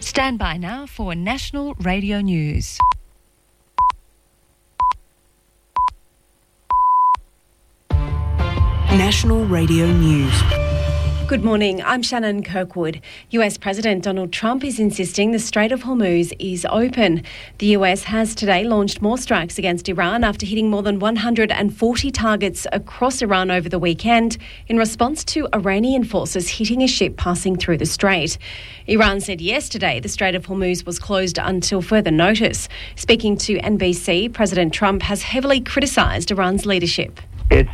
Stand by now for National Radio News. National Radio News. Good morning, I'm Shannon Kirkwood. US President Donald Trump is insisting the Strait of Hormuz is open. The US has today launched more strikes against Iran after hitting more than 140 targets across Iran over the weekend in response to Iranian forces hitting a ship passing through the strait. Iran said yesterday the Strait of Hormuz was closed until further notice. Speaking to NBC, President Trump has heavily criticised Iran's leadership. It's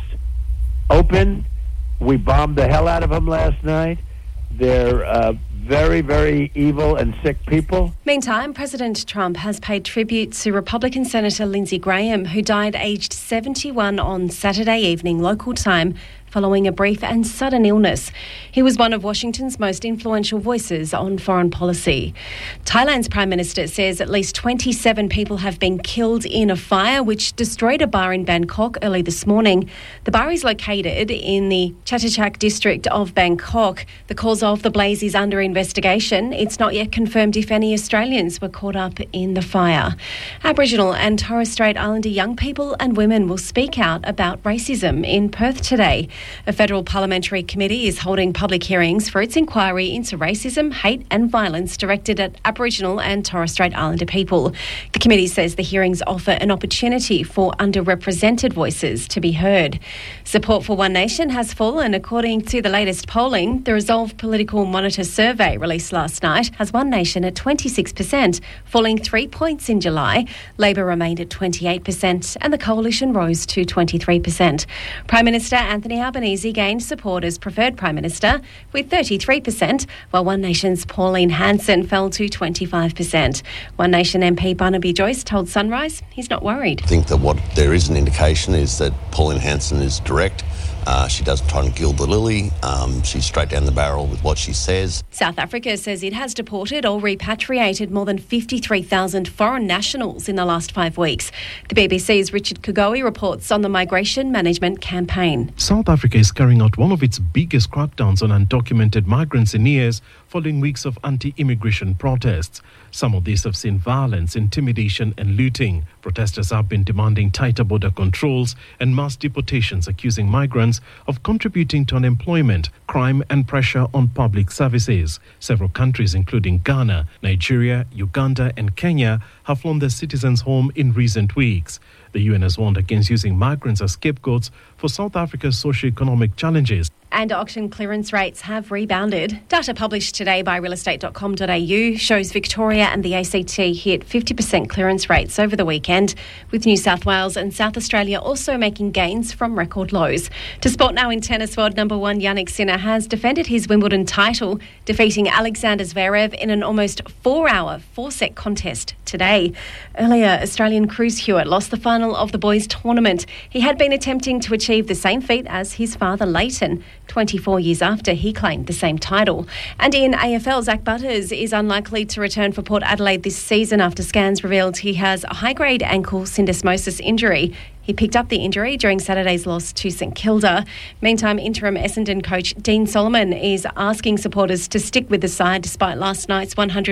open. We bombed the hell out of them last night. They're very, very evil and sick people. Meantime, President Trump has paid tribute to Republican Senator Lindsey Graham, who died aged 71 on Saturday evening local time following a brief and sudden illness. He was one of Washington's most influential voices on foreign policy. Thailand's Prime Minister says at least 27 people have been killed in a fire which destroyed a bar in Bangkok early this morning. The bar is located in the Chatuchak district of Bangkok. The cause of the blaze is under investigation. It's not yet confirmed if any Australians were caught up in the fire. Aboriginal and Torres Strait Islander young people and women will speak out about racism in Perth today. A federal parliamentary committee is holding public hearings for its inquiry into racism, hate and violence directed at Aboriginal and Torres Strait Islander people. The committee says the hearings offer an opportunity for underrepresented voices to be heard. Support for One Nation has fallen according to the latest polling. The Resolve Political Monitor survey released last night has One Nation at 26%, falling 3 points in July. Labor remained at 28% and the Coalition rose to 23%. Prime Minister Anthony Albanese gained support as preferred Prime Minister with 33%, while One Nation's Pauline Hanson fell to 25%. One Nation MP Barnaby Joyce told Sunrise he's not worried. I think that what there is an indication is that Pauline Hanson is direct. She doesn't try and gild the lily. She's straight down the barrel with what she says. South Africa says it has deported or repatriated more than 53,000 foreign nationals in the last 5 weeks. The BBC's Richard Kugowi reports on the migration management campaign. South Africa is carrying out one of its biggest crackdowns on undocumented migrants in years, following weeks of anti-immigration protests. Some of these have seen violence, intimidation and looting. Protesters have been demanding tighter border controls and mass deportations, accusing migrants of contributing to unemployment, crime and pressure on public services. Several countries, including Ghana, Nigeria, Uganda and Kenya, have flown their citizens home in recent weeks. The UN has warned against using migrants as scapegoats for South Africa's socio-economic challenges. And auction clearance rates have rebounded. Data published today by realestate.com.au shows Victoria and the ACT hit 50% clearance rates over the weekend, with New South Wales and South Australia also making gains from record lows. To sport now in tennis, world number one Jannik Sinner has defended his Wimbledon title, defeating Alexander Zverev in an almost 4-hour, 4-set contest today. Earlier, Australian Cruz Hewitt lost the final of the boys' tournament. He had been attempting to achieve the same feat as his father Leighton, 24 years after he claimed the same title. And in AFL, Zach Butters is unlikely to return for Port Adelaide this season after scans revealed he has a high-grade ankle syndesmosis injury. He picked up the injury during Saturday's loss to St Kilda. Meantime, interim Essendon coach Dean Solomon is asking supporters to stick with the side despite last night's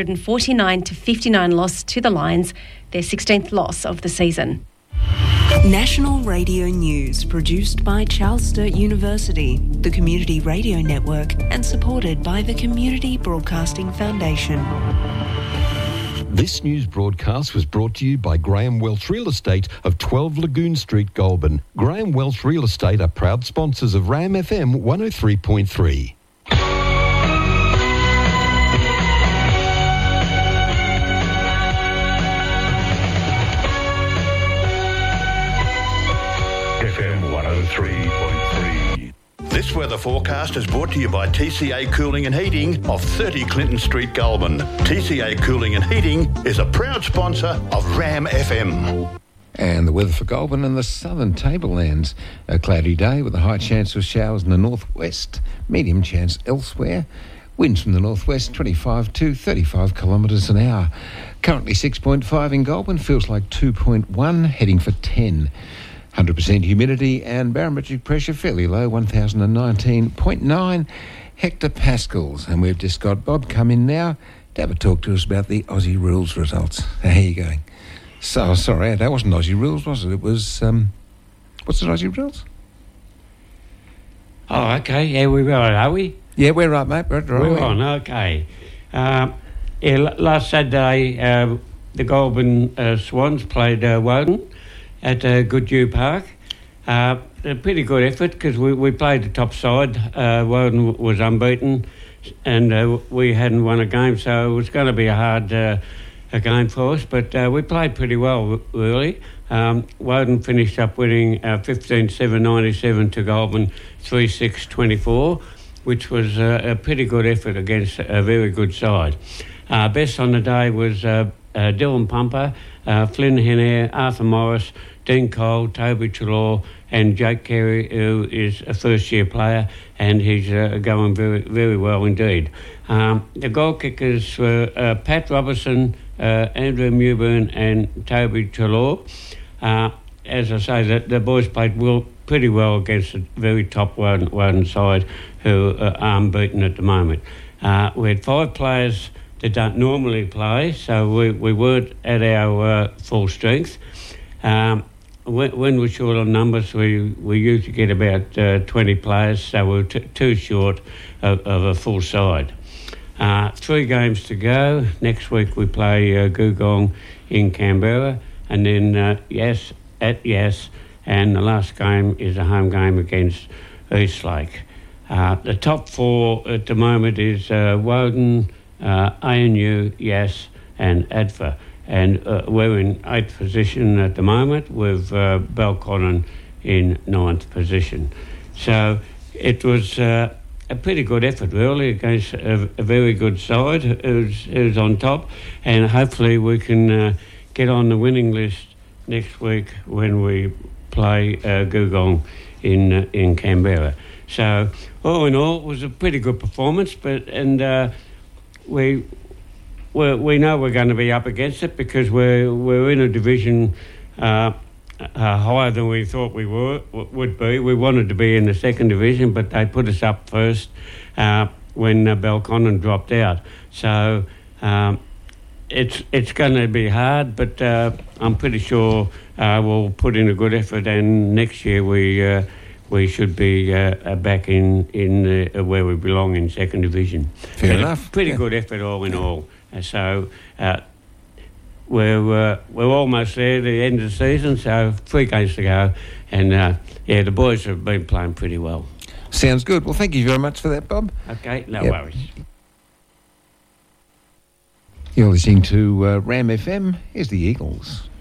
149-59 loss to the Lions, their 16th loss of the season. National Radio News, produced by Charles Sturt University, the Community Radio Network, and supported by the Community Broadcasting Foundation. This news broadcast was brought to you by Graham Welch Real Estate of 12 Lagoon Street, Goulburn. Graham Welch Real Estate are proud sponsors of RAM FM 103.3. FM 103.3. This weather forecast is brought to you by TCA Cooling and Heating of 30 Clinton Street, Goulburn. TCA Cooling and Heating is a proud sponsor of RAM FM. And the weather for Goulburn and the southern tablelands. A cloudy day with a high chance of showers in the northwest, medium chance elsewhere. Winds from the northwest 25 to 35 kilometres an hour. Currently 6.5 in Goulburn, feels like 2.1, heading for 10. 100% humidity and barometric pressure fairly low, 1019.9 hectopascals. And we've just got Bob come in now to have a talk to us about the Aussie Rules results. How are you going? So, sorry, that wasn't Aussie Rules, was it? It was, what's the Aussie Rules? Oh, okay. Yeah, we're right, are we? Yeah, we're right, mate. We're on, okay. Last Saturday, the Goulburn Swans played Woden at Goodhue Park. A pretty good effort because we played the top side. Woden was unbeaten and we hadn't won a game, so it was going to be a hard a game for us, but we played pretty well, really. Woden finished up winning 15-7-97 to Goulburn 3-6-24, which was a pretty good effort against a very good side. Best on the day was Dylan Pumper, Flynn Henare, Arthur Morris, Dean Cole, Toby Trelaw and Jake Carey, who is a first-year player, and he's going very, very well indeed. The goal kickers were Pat Robertson, Andrew Mewburn and Toby Trelaw. As I say, the boys played pretty well against a very top Woden side who are unbeaten at the moment. We had 5 players that don't normally play, so we weren't at our full strength. When we're short on numbers, we usually get about 20 players, so we're too short of a full side. 3 games to go. Next week we play Googong in Canberra, and then Yass at Yass, and the last game is a home game against Eastlake. The top 4 at the moment is Woden, ANU, Yass and ADFA. And we're in 8th position at the moment with Belconnen in 9th position. So it was a pretty good effort, really, against a very good side who's on top. And hopefully we can get on the winning list next week when we play Googong in Canberra. So all in all, it was a pretty good performance, we know we're going to be up against it because we're in a division higher than we thought we would be. We wanted to be in the 2nd division, but they put us up first when Belconnen dropped out. So it's going to be hard, but I'm pretty sure we'll put in a good effort, and next year we should be back in where we belong in 2nd division. Fair enough. Pretty good effort all in all. So we're almost there at the end of the season, so 3 games to go. And, the boys have been playing pretty well. Sounds good. Well, thank you very much for that, Bob. Okay, no worries. You're listening to Ram FM. Here's the Eagles.